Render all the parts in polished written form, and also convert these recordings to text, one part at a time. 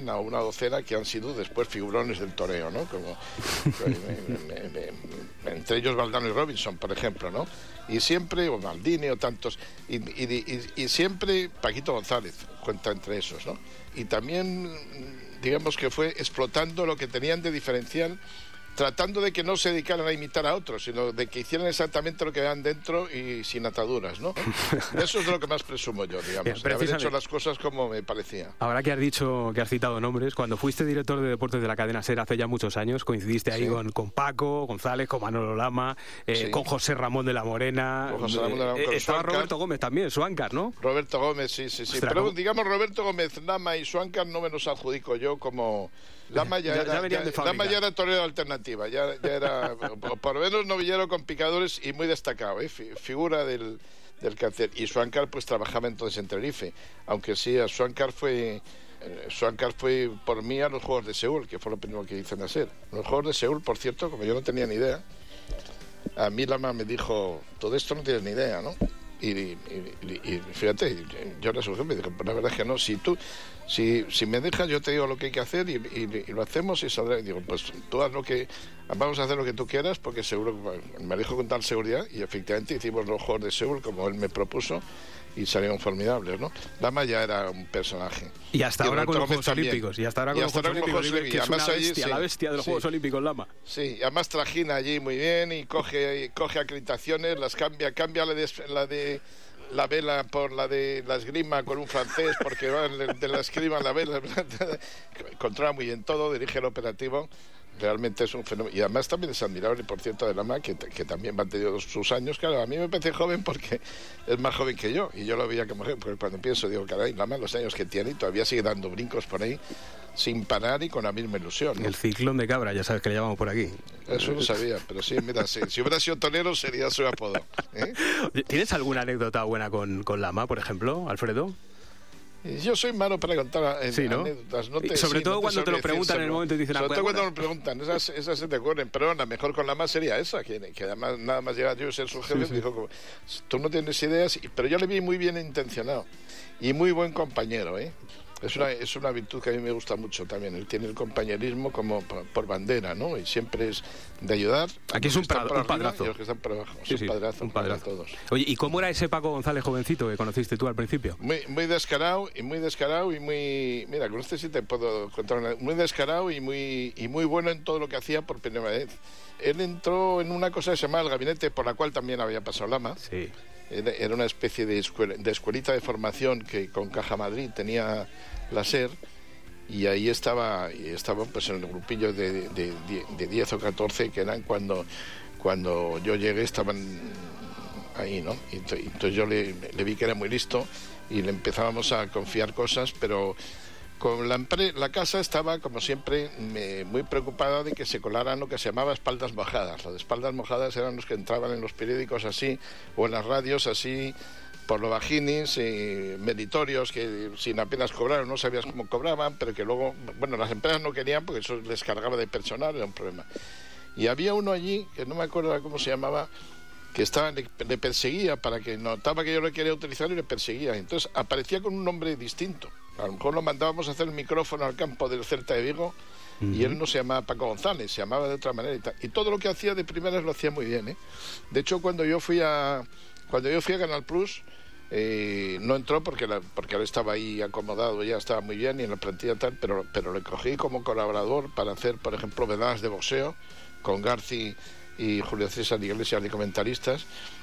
o una docena que han sido después figurones del toreo, ¿no? Como entre ellos Valdano y Robinson, por ejemplo, ¿no? Y siempre, o Maldini o tantos, y siempre Paquito González cuenta entre esos, ¿no? Y también, digamos que fue explotando lo que tenían de diferencial, tratando de que no se dedicaran a imitar a otros, sino de que hicieran exactamente lo que vean dentro y sin ataduras, ¿no? Eso es de lo que más presumo yo, digamos, de haber hecho las cosas como me parecía. Ahora que has citado nombres, cuando fuiste director de deportes de la cadena SER hace ya muchos años, coincidiste ahí con Paco González, con Manolo Lama, con José Ramón de la Morena, estaba Roberto Gómez también, Schwankar, ¿no? Roberto Gómez, sí. Ostras, pero digamos Roberto Gómez, Lama y Schwankar no me los adjudico yo como... Lama ya era torero alternativa, ya era, por lo menos, novillero con picadores y muy destacado, figura del cáncer. Y Schwankar pues trabajaba entonces en Tenerife, aunque sí, Schwankar fue por mí a los Juegos de Seúl, que fue lo primero que hice en hacer. Los Juegos de Seúl, por cierto, como yo no tenía ni idea, a mí Lama me dijo, todo esto no tienes ni idea, ¿no? Y fíjate, yo le sugerí, me dijo, pues la verdad es que no, si me dejas yo te digo lo que hay que hacer y lo hacemos y saldrá. Y digo, pues tú haz vamos a hacer lo que tú quieras, porque seguro, me dijo con tal seguridad, y efectivamente hicimos los Juegos de Seúl como él me propuso y salieron formidables, ¿no? Lama ya era un personaje. Y hasta ahora con los Juegos Olímpicos. Y hasta ahora con los Juegos Olímpicos, que es una bestia, la bestia de los Juegos Olímpicos, Lama. Sí, además trajina allí muy bien y coge acreditaciones, las cambia la vela por la de la esgrima con un francés, porque de la esgrima la vela controla muy bien todo, dirige el operativo. Realmente es un fenómeno. Y además también es admirable, por cierto, de Lama, que también va a tener sus años. Claro, a mí me parece joven porque es más joven que yo. Y yo lo veía como joven, porque cuando pienso, digo, caray, Lama, los años que tiene y todavía sigue dando brincos por ahí, sin parar y con la misma ilusión, ¿no? El ciclón de cabra, ya sabes que le llamamos por aquí. Eso no sabía, pero sí, mira, si hubiera sido tonero sería su apodo, ¿eh? ¿Tienes alguna anécdota buena con Lama, por ejemplo, Alfredo? Yo soy malo para contar anécdotas. Sobre todo cuando te lo preguntan en el momento y dicen... Sobre todo cuando me preguntan, esas se te ocurren. Pero la mejor con Lama sería esa, que además nada más llega yo a ser su jefe, me dijo, tú no tienes ideas, pero yo le vi muy bien intencionado y muy buen compañero, ¿eh? Es una virtud que a mí me gusta mucho también. Él tiene el compañerismo como por bandera, ¿no? Y siempre es de ayudar. Aquí es un padrazo. Y los que están por abajo. Sí, un padrazo. Todos. Oye, ¿y cómo era ese Paco González jovencito que conociste tú al principio? Muy descarado y muy... Mira, con este sí te puedo contar muy descarado y muy bueno en todo lo que hacía por primera vez. Él entró en una cosa que se llamaba el gabinete, por la cual también había pasado Lama. Sí. Era una especie de escuelita de formación que con Caja Madrid tenía la SER, y ahí estaba pues en el grupillo de 10 o 14 que eran cuando yo llegué, estaban ahí, ¿no? Entonces yo le vi que era muy listo y le empezábamos a confiar cosas, pero con la casa estaba, como siempre, muy preocupada de que se colaran lo que se llamaba espaldas mojadas. Las espaldas mojadas eran los que entraban en los periódicos así, o en las radios así, por lo bajinis, meritorios, que sin apenas cobrar, no sabías cómo cobraban, pero que luego, bueno, las empresas no querían porque eso les cargaba de personal, era un problema. Y había uno allí, que no me acuerdo cómo se llamaba, que le perseguía, para que notaba que yo le quería utilizar y le perseguía. Entonces aparecía con un nombre distinto. A lo mejor lo mandábamos a hacer el micrófono al campo del Celta de Vigo, y él no se llamaba Paco González, se llamaba de otra manera y tal. Y todo lo que hacía de primeras lo hacía muy bien, ¿eh? De hecho, cuando yo fui a Canal Plus, no entró porque él estaba ahí acomodado, ya estaba muy bien y en la plantilla tal, pero le cogí como colaborador para hacer, por ejemplo, vedadas de boxeo con Garci y Julio César Iglesias de comentarista,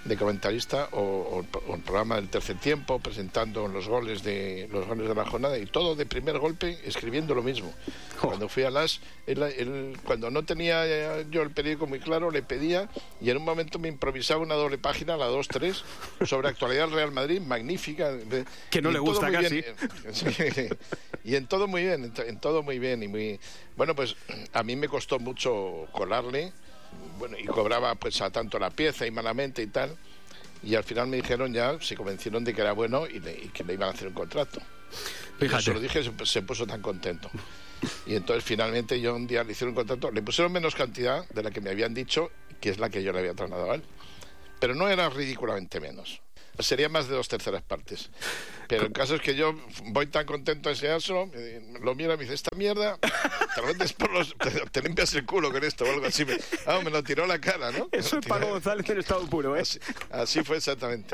o el programa del tercer tiempo presentando los goles de la jornada, y todo de primer golpe escribiendo lo mismo. Cuando fui a él, cuando no tenía yo el periódico muy claro, le pedía, y en un momento me improvisaba una doble página, la 2-3, sobre actualidad del Real Madrid, magnífica, que no le gusta casi. Y en todo muy bien, y muy bueno. Pues a mí me costó mucho colarle. Bueno, y cobraba pues a tanto la pieza y malamente y tal, y al final me dijeron, ya se convencieron de que era bueno y que le iban a hacer un contrato. Fíjate. Y se lo dije, se puso tan contento. Y entonces finalmente yo un día le hicieron un contrato, le pusieron menos cantidad de la que me habían dicho, que es la que yo le había trasladado a él, pero no era ridículamente menos. sería más de 2/3 partes. Pero el caso es que yo voy tan contento a enseñárselo, lo mira y me dice, esta mierda, te lo metes te limpias el culo con esto o algo así. Me lo tiró a la cara, ¿no? Eso es Paco González en estado puro, ¿eh? Así fue exactamente.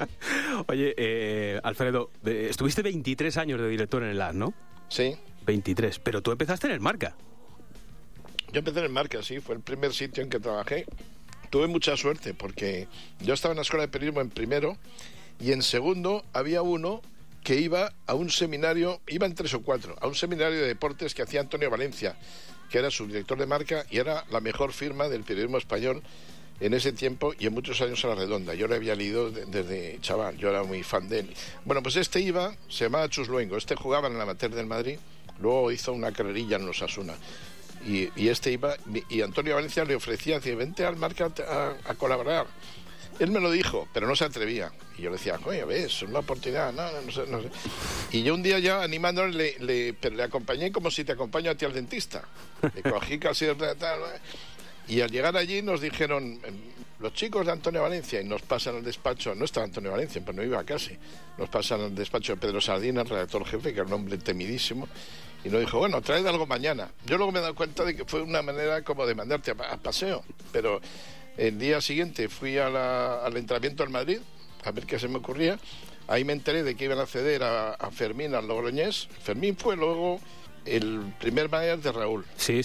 Oye, Alfredo, estuviste 23 años de director en el AS, ¿no? Sí. 23, pero tú empezaste en el Marca. Yo empecé en el Marca, sí, fue el primer sitio en que trabajé. Tuve mucha suerte porque yo estaba en la escuela de periodismo en primero y en segundo había uno que iba a un seminario, iban 3 o 4, a un seminario de deportes que hacía Antonio Valencia, que era subdirector de Marca y era la mejor firma del periodismo español en ese tiempo y en muchos años a la redonda. Yo le había leído desde chaval, yo era muy fan de él. Bueno, pues este iba, se llamaba Chus Luengo, este jugaba en el amateur del Madrid, luego hizo una carrerilla en los Osasuna. Y este iba, y Antonio Valencia le ofrecía, decía, vente al Marca a colaborar. Él me lo dijo, pero no se atrevía. Y yo le decía, coño, ves, es una oportunidad, no sé. Y yo un día ya animándole, le acompañé como si te acompaño a ti al dentista. Le cogí casi tal. Y al llegar allí nos dijeron, los chicos de Antonio Valencia, y nos pasan al despacho, no estaba Antonio Valencia, pero no iba casi, nos pasan al despacho de Pedro Sardina, el redactor jefe, que era un hombre temidísimo, y nos dijo, bueno, traed algo mañana. Yo luego me he dado cuenta de que fue una manera como de mandarte a paseo, pero el día siguiente fui al entrenamiento al Madrid, a ver qué se me ocurría. Ahí me enteré de que iban a ceder a Fermín, al Logroñés. Fermín fue luego el primer manager de Raúl. Sí.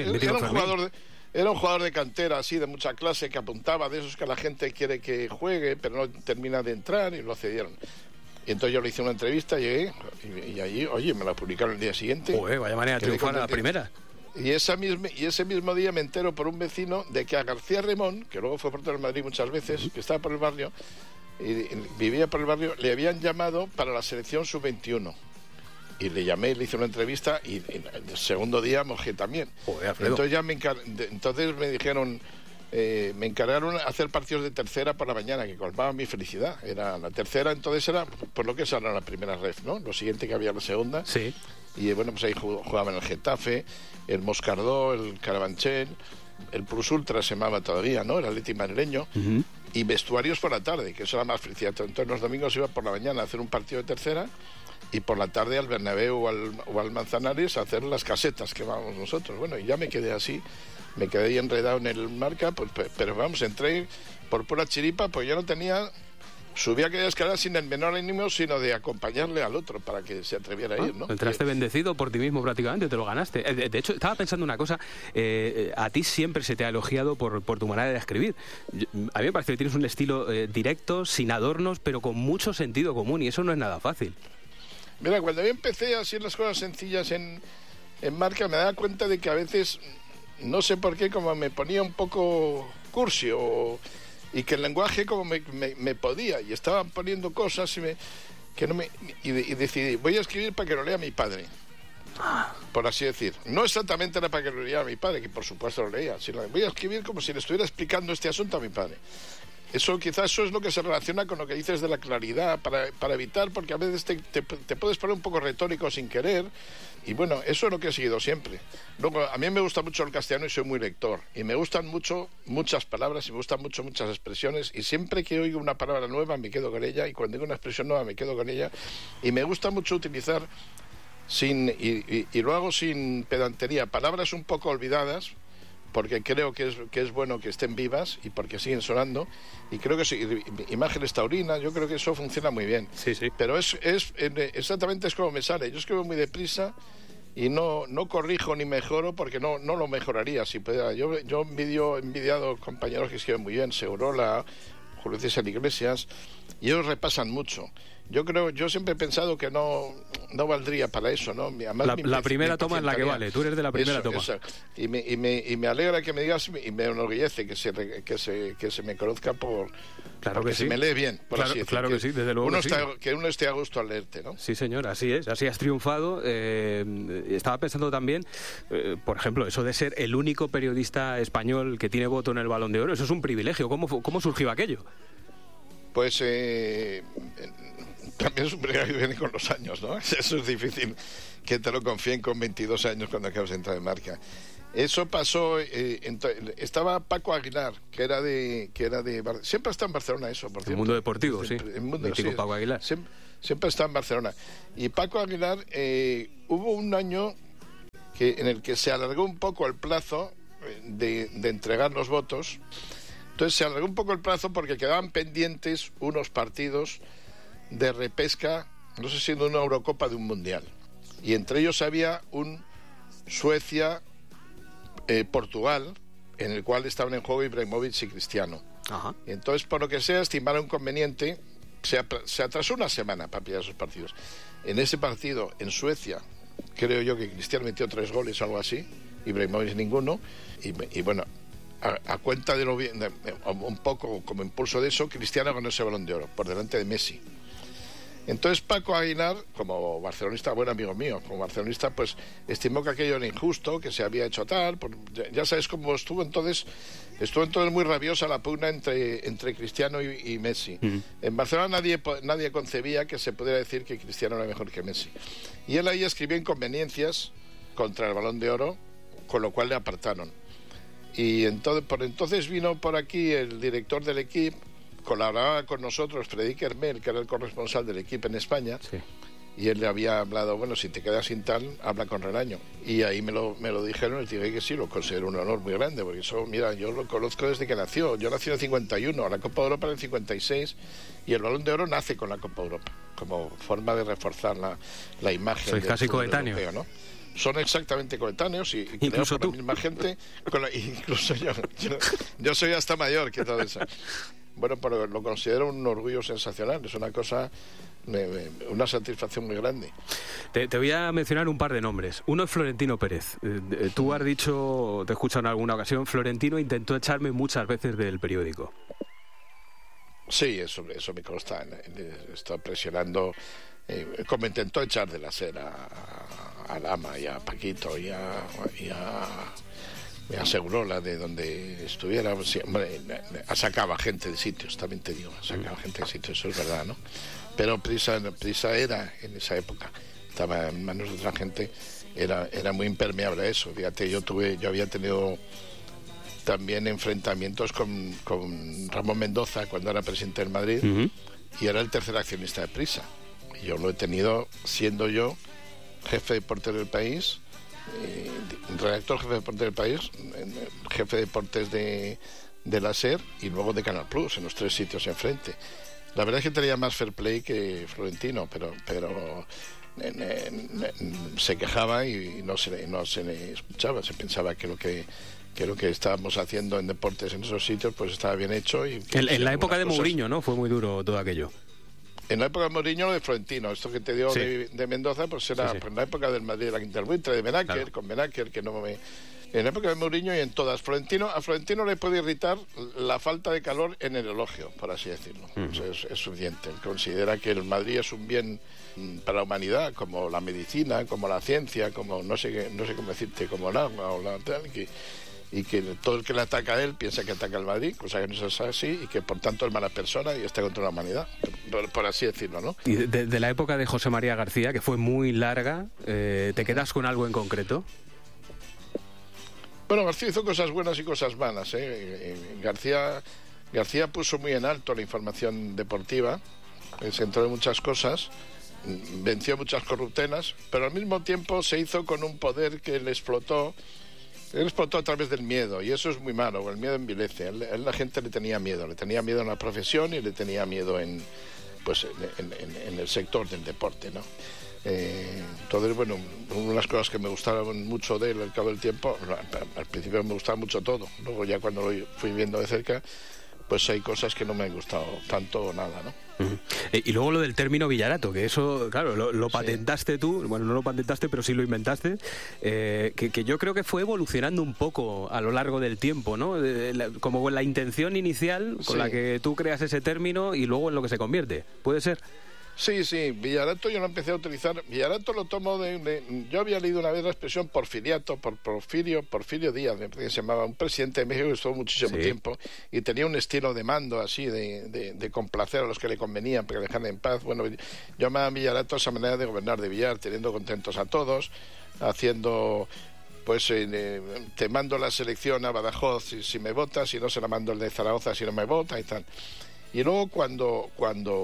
Era un jugador de cantera, así, de mucha clase, que apuntaba, de esos que la gente quiere que juegue, pero no termina de entrar, y lo cedieron. Y entonces yo le hice una entrevista, llegué, y allí, oye, me la publicaron el día siguiente. Vaya manera de triunfar a la primera. Y ese mismo día me entero por un vecino de que a García Remón, que luego fue portero del Madrid muchas veces, que estaba por el barrio, y vivía por el barrio, le habían llamado para la selección sub-21. Y le llamé, le hice una entrevista y el segundo día mojé también. Entonces ya entonces me dijeron, me encargaron hacer partidos de tercera por la mañana, que colmaba mi felicidad. Era la tercera, entonces era por lo que es ahora la primera ref, ¿no? Lo siguiente que había la segunda. Sí. Y bueno, pues ahí jugaban el Getafe, el Moscardó, el Carabanchel, el Plus Ultra se llamaba todavía, ¿no? El Atleti madrileño. Uh-huh. Y vestuarios por la tarde, que eso era más felicidad. Entonces los domingos iba por la mañana a hacer un partido de tercera y por la tarde al Bernabéu o al Manzanares a hacer las casetas que vamos nosotros. Bueno, y ya me quedé así, me quedé ahí enredado en el Marca, pues, pero vamos, entré por pura chiripa, pues yo no tenía... Subía aquella escalera sin el menor ánimo, sino de acompañarle al otro para que se atreviera a ir, ¿no? Entraste bendecido por ti mismo prácticamente, te lo ganaste. De hecho, estaba pensando una cosa, a ti siempre se te ha elogiado por tu manera de escribir. A mí me parece que tienes un estilo directo, sin adornos, pero con mucho sentido común, y eso no es nada fácil. Mira, cuando yo empecé a hacer las cosas sencillas en Marca, me daba cuenta de que a veces, no sé por qué, como me ponía un poco cursi y que el lenguaje como me podía, y estaban poniendo cosas y decidí, voy a escribir para que lo lea mi padre, por así decir. No exactamente era para que lo lea mi padre, que por supuesto lo leía, sino voy a escribir como si le estuviera explicando este asunto a mi padre. Quizás eso es lo que se relaciona con lo que dices de la claridad, para evitar, porque a veces te puedes poner un poco retórico sin querer, y bueno, eso es lo que he seguido siempre. Luego, a mí me gusta mucho el castellano y soy muy lector, y me gustan mucho muchas palabras, y me gustan mucho muchas expresiones, y siempre que oigo una palabra nueva me quedo con ella, y cuando digo una expresión nueva me quedo con ella, y me gusta mucho utilizar, y lo hago sin pedantería, palabras un poco olvidadas, porque creo que es bueno que estén vivas y porque siguen sonando, y creo que sí, imágenes taurinas, yo creo que eso funciona muy bien. Sí. Pero exactamente es como me sale. Yo escribo muy deprisa y no corrijo ni mejoro, porque no lo mejoraría si pudiera. Yo he envidiado compañeros que escriben muy bien, Segurola, Julio César Iglesias, y ellos repasan mucho. Yo siempre he pensado que no valdría para eso, ¿no? Además, la primera toma es la que vale, tú eres de la primera toma. Y me alegra que me digas, y me enorgullece que se me conozca claro que sí. Se me lee bien, por así decirlo. Claro que sí, desde luego que uno esté a gusto al leerte, ¿no? Sí, señor, así es, así has triunfado. Estaba pensando también, por ejemplo, eso de ser el único periodista español que tiene voto en el Balón de Oro, eso es un privilegio. ¿Cómo surgió aquello? Pues también es un privilegio que viene con los años, ¿no? Eso es difícil que te lo confíen con 22 años cuando acabas de entrar en Marca. Eso pasó, estaba Paco Aguilar, que era de siempre está en Barcelona eso, por cierto. El Mundo Deportivo, sí. El Mundo, mítico sí, Paco Aguilar. Siempre está en Barcelona. Y Paco Aguilar, hubo un año en el que se alargó un poco el plazo de entregar los votos. Entonces se alargó un poco el plazo porque quedaban pendientes unos partidos de repesca, no sé si de una Eurocopa, de un Mundial. Y entre ellos había un Suecia Portugal, en el cual estaban en juego Ibrahimovic y Cristiano. Ajá. Y entonces, por lo que sea, estimaron conveniente, se atrasó una semana para pillar esos partidos. En ese partido, en Suecia, creo yo que Cristiano metió 3 goles o algo así, Ibrahimovic ninguno, y bueno, a cuenta de un poco como impulso de eso, Cristiano ganó ese Balón de Oro, por delante de Messi. Entonces Paco Aguilar, como barcelonista, buen amigo mío, como barcelonista, pues estimó que aquello era injusto, que se había hecho tal. Ya sabes cómo estuvo entonces muy rabiosa la pugna entre Cristiano y Messi. En Barcelona nadie concebía que se pudiera decir que Cristiano era mejor que Messi. Y él ahí escribió inconveniencias contra el Balón de Oro, con lo cual le apartaron. Y por entonces vino por aquí el director del equipo, colaboraba con nosotros Freddy Hermel, que era el corresponsal del equipo en España, sí. Y él le había hablado, bueno, si te quedas sin tal, habla con Relaño. Y ahí me lo dijeron, les dije que sí, lo considero un honor muy grande, porque eso, mira, yo lo conozco desde que nació. Yo nací en el 51, la Copa de Europa en el 56, y el Balón de Oro nace con la Copa de Europa, como forma de reforzar la imagen. Soy casi coetáneo, europeo, ¿no? Son exactamente coetáneos y incluso tú. La misma gente, incluso yo soy hasta mayor que todo eso. Bueno, pero lo considero un orgullo sensacional, es una cosa, una satisfacción muy grande. Te voy a mencionar un par de nombres. Uno es Florentino Pérez. Tú has dicho, te he escuchado en alguna ocasión, Florentino intentó echarme muchas veces del periódico. Sí, eso me consta. Está presionando, como intentó echar de la SER a Lama y a Paquito y a Segurola, de donde estuviera. Sí, hombre, sacaba gente de sitios, también te digo, sacaba gente de sitios, eso es verdad, ¿no? Pero Prisa era, en esa época, estaba en manos de otra gente, era muy impermeable a eso. Fíjate, yo había tenido también enfrentamientos con Ramón Mendoza cuando era presidente del Madrid, y era el tercer accionista de Prisa. Y yo lo he tenido siendo yo jefe de deportes del país, redactor jefe de deportes del país, jefe de deportes de la SER y luego de Canal Plus, en los 3 sitios enfrente. La verdad es que tenía más fair play que Florentino, pero se quejaba y no se le escuchaba. Se pensaba que lo que estábamos haciendo en deportes en esos sitios pues estaba bien hecho. En la época de Mourinho, ¿no? Fue muy duro todo aquello. En la época de Mourinho, lo de Florentino, esto que te dio, sí, de Mendoza, pues era en la época del Madrid, la Interbuitre, de Benaker, claro, con Benaker, que no me... En la época de Mourinho y en todas. A Florentino le puede irritar la falta de calor en el elogio, por así decirlo. O sea, es suficiente. Él considera que el Madrid es un bien para la humanidad, como la medicina, como la ciencia, como no sé cómo decirte, como el agua o la tal, y que todo el que le ataca a él piensa que ataca al Madrid, cosa que no es así, y que por tanto es mala persona y está contra la humanidad, por así decirlo, ¿no? Y de la época de José María García, que fue muy larga, ¿te quedas con algo en concreto? Bueno, García hizo cosas buenas y cosas malas, ¿eh? García puso muy en alto la información deportiva, se entró en muchas cosas, venció muchas corruptelas, pero al mismo tiempo se hizo con un poder que le explotó. Él explotó a través del miedo, y eso es muy malo, el miedo envilece. Él la gente le tenía miedo en la profesión y le tenía miedo en el sector del deporte, ¿no? Entonces, bueno, una de las cosas que me gustaron mucho de él al cabo del tiempo, al principio me gustaba mucho todo, luego ya cuando lo fui viendo de cerca, pues hay cosas que no me han gustado tanto o nada, ¿no? Y luego lo del término Villarato, que eso, claro, lo patentaste tú, bueno, no lo patentaste, pero sí lo inventaste, que yo creo que fue evolucionando un poco a lo largo del tiempo, ¿no? Como la intención inicial con la que tú creas ese término y luego en lo que se convierte, ¿puede ser? Sí, Villarato yo lo empecé a utilizar. Villarato lo tomo yo había leído una vez la expresión porfiriato, por Porfirio Díaz, que se llamaba, un presidente de México que estuvo muchísimo tiempo y tenía un estilo de mando así, de complacer a los que le convenían para que dejaran en paz. Bueno, yo llamaba a Villarato esa manera de gobernar de Villar, teniendo contentos a todos, haciendo pues te mando la selección a Badajoz si me votas, si no se la mando el de Zaragoza si no me vota y tal. Y luego cuando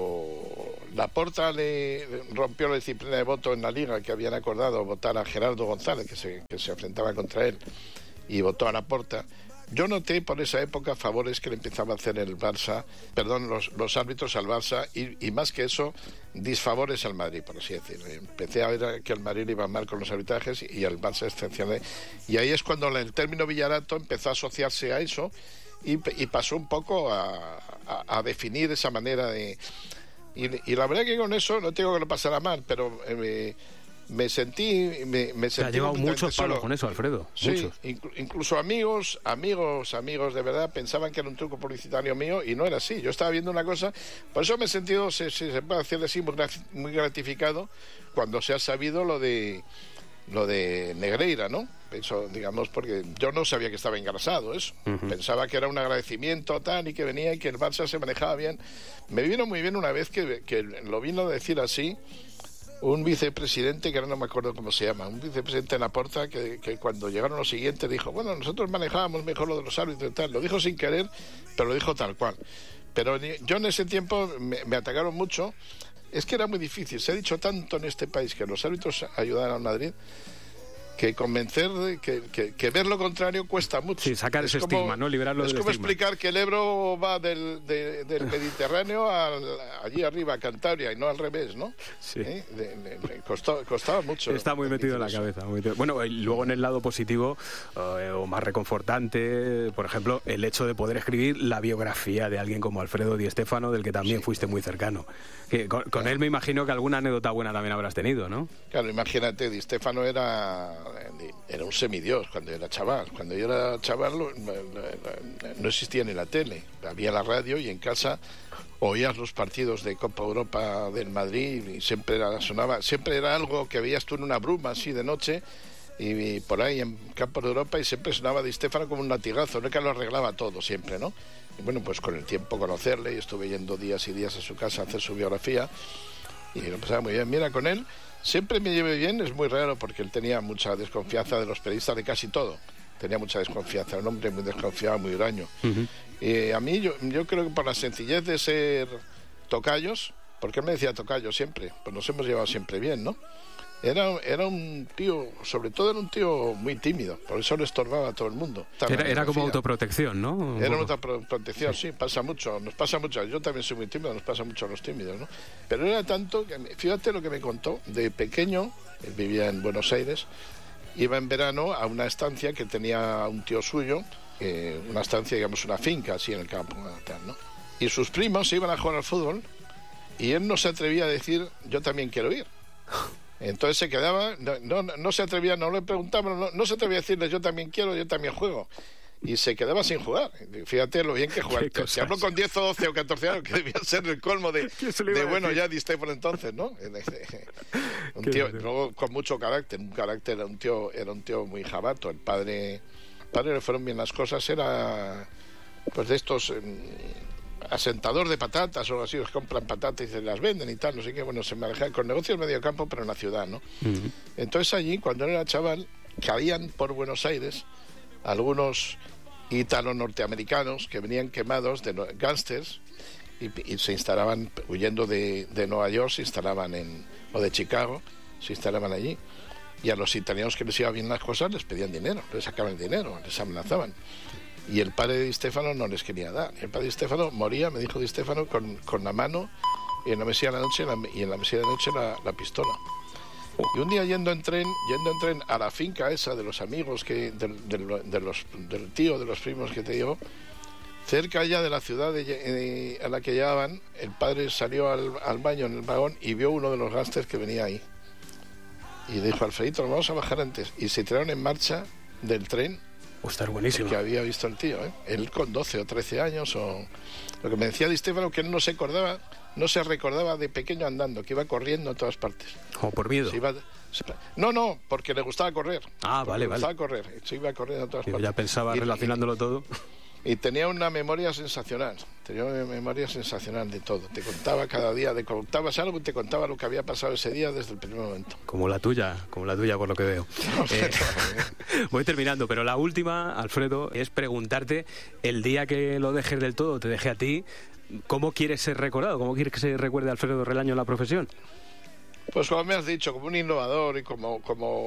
Laporta le rompió la disciplina de voto en la Liga, que habían acordado votar a Gerardo González, que se enfrentaba contra él, y votó a Laporta, yo noté por esa época favores que le empezaba a hacer el Barça, los árbitros al Barça, y más que eso, disfavores al Madrid, por así decirlo. Empecé a ver que al Madrid le iba mal con los arbitrajes y al Barça excepcionalmente. Y ahí es cuando el término Villarato empezó a asociarse a eso y pasó un poco a definir esa manera de... Y la verdad que con eso no tengo que lo pasara mal, pero... me sentí te ha llevado muchos palos con eso, Alfredo. Sí, muchos. Incluso amigos de verdad pensaban que era un truco publicitario mío y no era así. Yo estaba viendo una cosa, por eso me he sentido, se puede decir así, muy gratificado cuando se ha sabido lo de Negreira, ¿no? Eso, digamos, porque yo no sabía que estaba engrasado eso. Pensaba que era un agradecimiento tal y que venía y que el Barça se manejaba bien. Me vino muy bien una vez que lo vino a decir así un vicepresidente, que ahora no me acuerdo cómo se llama, un vicepresidente de Laporta, que cuando llegaron los siguientes dijo, bueno, nosotros manejábamos mejor lo de los árbitros y tal. Lo dijo sin querer, pero lo dijo tal cual. Pero yo en ese tiempo me atacaron mucho. Es que era muy difícil. Se ha dicho tanto en este país que los árbitros ayudaran al Madrid, que convencer que ver lo contrario cuesta mucho. Sí, sacar ese estigma, ¿no? Liberarlo del estigma. Es como explicar que el Ebro va del Mediterráneo allí arriba, a Cantabria, y no al revés, ¿no? Sí. Costaba mucho. Está muy metido en la cabeza. Bueno, y luego en el lado positivo, o más reconfortante, por ejemplo, el hecho de poder escribir la biografía de alguien como Alfredo Di Stéfano, del que también fuiste muy cercano. Que con él me imagino que alguna anécdota buena también habrás tenido, ¿no? Claro, imagínate, Di Stéfano era un semidios cuando yo era chaval. Cuando yo era chaval no existía ni la tele, había la radio y en casa oías los partidos de Copa Europa del Madrid y siempre era algo que veías tú en una bruma así de noche y por ahí en Campos de Europa y siempre sonaba Di Stéfano como un latigazo, no es que lo arreglaba todo siempre, ¿no? Y bueno, pues con el tiempo conocerle y estuve yendo días y días a su casa a hacer su biografía y lo pasaba muy bien. Mira, con él siempre me llevé bien, es muy raro porque él tenía mucha desconfianza de los periodistas de casi todo. Tenía mucha desconfianza, era un hombre muy desconfiado, muy huraño. A mí yo creo que por la sencillez de ser tocayos, porque él me decía tocayo siempre, pues nos hemos llevado siempre bien, ¿no? Era un tío, sobre todo era un tío muy tímido, por eso le estorbaba a todo el mundo. Era como autoprotección, ¿no? Era una autoprotección, sí, pasa mucho, nos pasa mucho. Yo también soy muy tímido, nos pasa mucho a los tímidos, ¿no? Pero era tanto que, fíjate lo que me contó, de pequeño, él vivía en Buenos Aires, iba en verano a una estancia que tenía un tío suyo, una estancia, digamos, una finca así en el campo, ¿no? Y sus primos se iban a jugar al fútbol y él no se atrevía a decir, yo también quiero ir. Entonces se quedaba, no se atrevía, no le preguntaban, no se atrevía a decirles yo también quiero, yo también juego. Y se quedaba sin jugar. Fíjate lo bien que jugaba. Se habló con 10 o 12 o 14 años, que debía ser el colmo de bueno, ya Di Stéfano entonces, ¿no? Un tío, luego con mucho carácter, era un tío muy jabato. El padre le fueron bien las cosas, era pues de estos... asentador de patatas o algo así, os compran patatas y se las venden y tal, no sé qué, bueno, se manejan con negocios medio campo, pero en la ciudad, ¿no? Entonces allí, cuando era chaval, caían por Buenos Aires algunos ítalo-norteamericanos que venían quemados de gángsters y se instalaban, huyendo de Nueva York, se instalaban o de Chicago, se instalaban allí. Y a los italianos que les iban bien las cosas les pedían dinero, les sacaban el dinero, les amenazaban. Y el padre de Di Stéfano no les quería dar. El padre de Di Stéfano moría, me dijo Di Stéfano, con la mano y en la mesilla de la noche, y en la mesilla de la noche la pistola. Y un día yendo en tren a la finca esa de los amigos, del tío de los primos que te digo, cerca ya de la ciudad a la que llegaban, el padre salió al baño en el vagón y vio uno de los gángsters que venía ahí. Y dijo, Alfredito, nos vamos a bajar antes. Y se tiraron en marcha del tren. Estar buenísimo. Que había visto el tío, ¿eh? Él con 12 o 13 años, lo que me decía Di Stéfano, que él no se recordaba de pequeño andando, que iba corriendo a todas partes. ¿O por miedo? No, porque le gustaba correr. Vale. Le gustaba correr, se iba corriendo a todas partes. Ya pensaba relacionándolo todo. Y tenía una memoria sensacional, de todo. Te contaba cada día, te contabas algo y te contaba lo que había pasado ese día desde el primer momento. Como la tuya por lo que veo. Voy terminando, pero la última, Alfredo, es preguntarte, el día que lo dejes del todo, te deje a ti, ¿cómo quieres ser recordado? ¿Cómo quieres que se recuerde a Alfredo Relaño en la profesión? Pues como me has dicho, como un innovador y como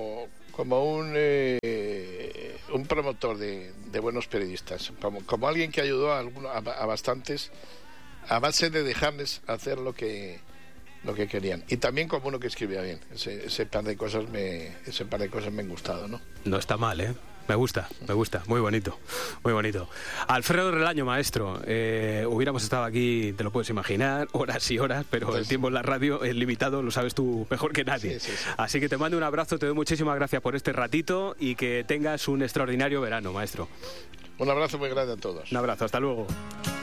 un promotor de buenos periodistas, como alguien que ayudó a bastantes a base de dejarles hacer lo que querían, y también como uno que escribía bien. Ese par de cosas me han gustado, ¿no? No está mal, ¿eh? Me gusta, muy bonito, muy bonito. Alfredo Relaño, maestro, hubiéramos estado aquí, te lo puedes imaginar, horas y horas, pero pues el tiempo en la radio es limitado, lo sabes tú mejor que nadie. Sí. Así que te mando un abrazo, te doy muchísimas gracias por este ratito y que tengas un extraordinario verano, maestro. Un abrazo muy grande a todos. Un abrazo, hasta luego.